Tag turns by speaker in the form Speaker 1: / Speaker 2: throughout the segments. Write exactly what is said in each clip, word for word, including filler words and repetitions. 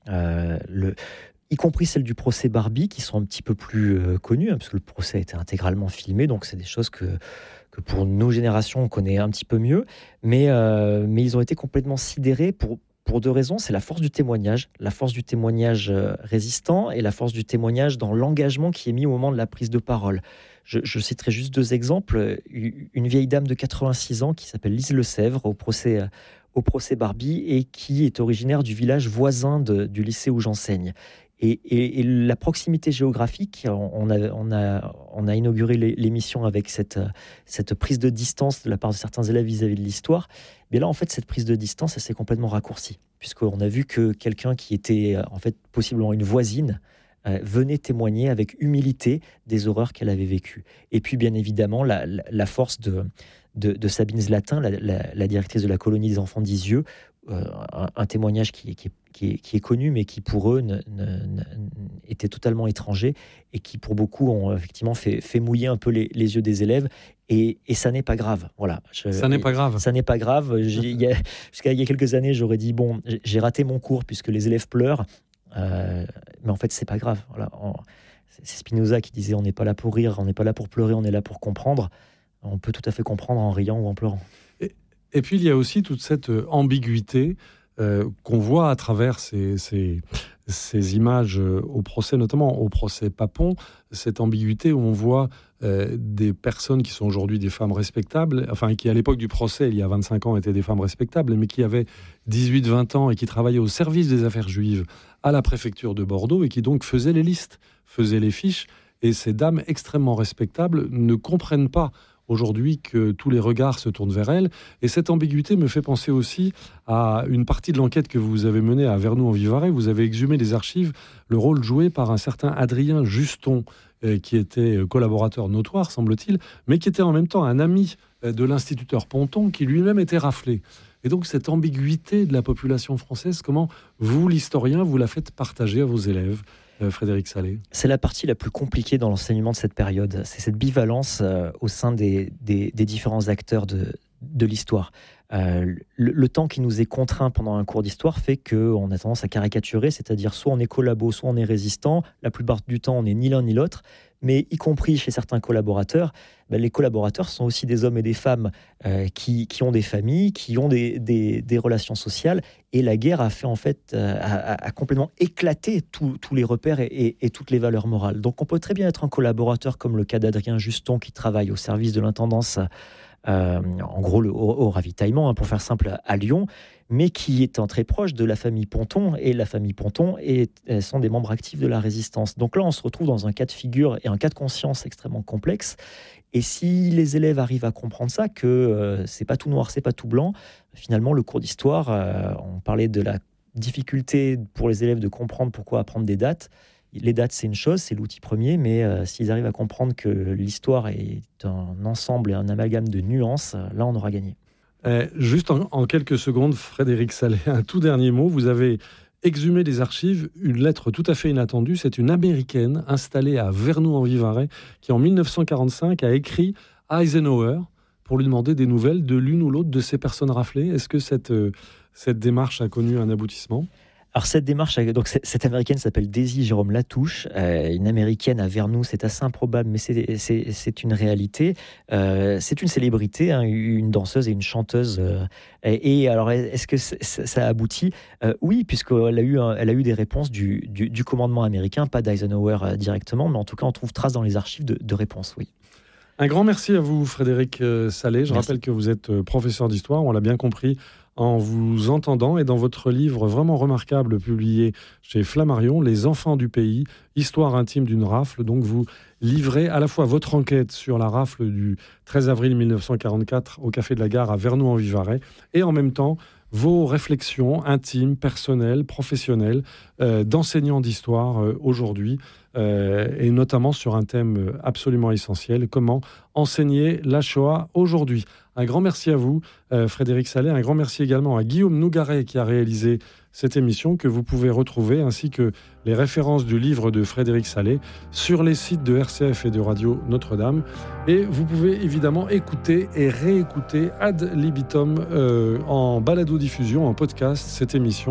Speaker 1: euh, le, y compris celles du procès Barbie, qui sont un petit peu plus euh, connues, hein, parce que le procès a été intégralement filmé, donc c'est des choses que, que pour nos générations, on connaît un petit peu mieux, mais, euh, mais ils ont été complètement sidérés pour, pour deux raisons. C'est la force du témoignage, la force du témoignage euh, résistant et la force du témoignage dans l'engagement qui est mis au moment de la prise de parole. Je, je citerai juste deux exemples. Une vieille dame de quatre-vingt-six ans qui s'appelle Lise Lesèvre au procès, euh, au procès Barbie et qui est originaire du village voisin de, du lycée où j'enseigne. Et, et, et la proximité géographique, on a, on a, on a inauguré l'émission avec cette, cette prise de distance de la part de certains élèves vis-à-vis de l'histoire. Mais là, en fait, cette prise de distance, elle s'est complètement raccourcie, puisqu'on a vu que quelqu'un qui était en fait possiblement une voisine euh, venait témoigner avec humilité des horreurs qu'elle avait vécues. Et puis, bien évidemment, la, la, la force de, de, de Sabine Zlatin, la, la, la directrice de la colonie des enfants d'Isieux, euh, un, un témoignage qui, qui est Qui est, qui est connu, mais qui pour eux ne, ne, ne, était totalement étranger et qui pour beaucoup ont effectivement fait, fait mouiller un peu les, les yeux des élèves. Et, et ça n'est pas grave. Voilà. Je,
Speaker 2: ça n'est pas grave.
Speaker 1: Ça n'est pas grave. Il y a, jusqu'à il y a quelques années, j'aurais dit bon, j'ai raté mon cours puisque les élèves pleurent, euh, mais en fait c'est pas grave. Voilà. On, c'est Spinoza qui disait on n'est pas là pour rire, on n'est pas là pour pleurer, on est là pour comprendre. On peut tout à fait comprendre en riant ou en pleurant.
Speaker 2: Et, et puis il y a aussi toute cette ambiguïté. Euh, qu'on voit à travers ces, ces, ces images euh, au procès, notamment au procès Papon, cette ambiguïté où on voit euh, des personnes qui sont aujourd'hui des femmes respectables, enfin qui à l'époque du procès, il y a vingt-cinq ans, étaient des femmes respectables, mais qui avaient dix-huit vingt ans et qui travaillaient au service des affaires juives à la préfecture de Bordeaux et qui donc faisaient les listes, faisaient les fiches, et ces dames extrêmement respectables ne comprennent pas aujourd'hui que tous les regards se tournent vers elle. Et cette ambiguïté me fait penser aussi à une partie de l'enquête que vous avez menée à Vernoux-en-Vivarais. Vous avez exhumé des archives, le rôle joué par un certain Adrien Juston, euh, qui était collaborateur notoire, semble-t-il, mais qui était en même temps un ami de l'instituteur Ponton, qui lui-même était raflé. Et donc cette ambiguïté de la population française, comment vous, l'historien, vous la faites partager à vos élèves ? Frédéric Sallet.
Speaker 1: C'est la partie la plus compliquée dans l'enseignement de cette période. C'est cette bivalence euh, au sein des, des, des différents acteurs de, de l'histoire. Euh, le, le temps qui nous est contraint pendant un cours d'histoire fait qu'on a tendance à caricaturer, c'est-à-dire soit on est collabo, soit on est résistant. La plupart du temps, on n'est ni l'un ni l'autre. Mais y compris chez certains collaborateurs, ben les collaborateurs sont aussi des hommes et des femmes euh, qui, qui ont des familles, qui ont des, des, des relations sociales. Et la guerre a fait en fait, euh, a, a complètement éclaté tous les repères et, et, et toutes les valeurs morales. Donc on peut très bien être un collaborateur comme le cas d'Adrien Juston qui travaille au service de l'intendance, euh, en gros le, au, au ravitaillement, hein, pour faire simple, à Lyon, mais qui est très proche de la famille Ponton, et la famille Ponton est, sont des membres actifs de la résistance. Donc là, on se retrouve dans un cas de figure et un cas de conscience extrêmement complexe. Et si les élèves arrivent à comprendre ça, que euh, c'est pas tout noir, c'est pas tout blanc, finalement, le cours d'histoire, euh, on parlait de la difficulté pour les élèves de comprendre pourquoi apprendre des dates. Les dates, c'est une chose, c'est l'outil premier, mais euh, s'ils arrivent à comprendre que l'histoire est un ensemble et un amalgame de nuances, là, on aura gagné.
Speaker 2: Euh, juste en, en quelques secondes, Frédéric Sallet, un tout dernier mot. Vous avez exhumé des archives une lettre tout à fait inattendue. C'est une Américaine installée à Vernoux-en-Vivarais qui, en mille neuf cent quarante-cinq, a écrit à Eisenhower pour lui demander des nouvelles de l'une ou l'autre de ces personnes raflées. Est-ce que cette, euh, cette démarche a connu un aboutissement ?
Speaker 1: Alors cette démarche, donc cette américaine s'appelle Daisy Jérôme Latouche, euh, une américaine à Vernoux, c'est assez improbable, mais c'est, c'est, c'est une réalité. Euh, c'est une célébrité, hein, une danseuse et une chanteuse. Euh, et, et alors, est-ce que ça a abouti ? euh, Oui, puisqu'elle a eu, un, elle a eu des réponses du, du, du commandement américain, pas d'Eisenhower euh, directement, mais en tout cas, on trouve trace dans les archives de, de réponses, oui.
Speaker 2: Un grand merci à vous, Frédéric Sallet. Je merci. rappelle que vous êtes professeur d'histoire, on l'a bien compris en vous entendant, et dans votre livre vraiment remarquable publié chez Flammarion, Les enfants du pays, histoire intime d'une rafle. Donc vous livrez à la fois votre enquête sur la rafle du treize avril mille neuf cent quarante-quatre au Café de la Gare à Vernoux-en-Vivarais, et en même temps vos réflexions intimes, personnelles, professionnelles, euh, d'enseignants d'histoire euh, aujourd'hui, euh, et notamment sur un thème absolument essentiel, comment enseigner la Shoah aujourd'hui. Un grand merci à vous, euh, Frédéric Sallet. Un grand merci également à Guillaume Nougaret qui a réalisé cette émission, que vous pouvez retrouver, ainsi que les références du livre de Frédéric Sallet sur les sites de R C F et de Radio Notre-Dame. Et vous pouvez évidemment écouter et réécouter ad libitum euh, en balado-diffusion, en podcast, cette émission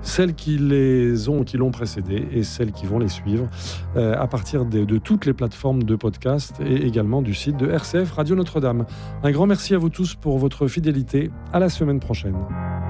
Speaker 2: celles qui les ont, qui l'ont précédé et celles qui vont les suivre euh, à partir de, de toutes les plateformes de podcast et également du site de R C F Radio Notre-Dame. Un grand merci à vous tous pour votre fidélité. À la semaine prochaine.